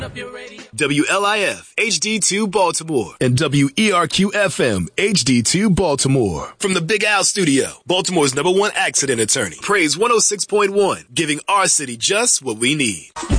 WLIF HD2 Baltimore and WERQ FM HD2 Baltimore. From the Big Al Studio, Baltimore's #1 accident attorney. Praise 106.1, giving our city just what we need.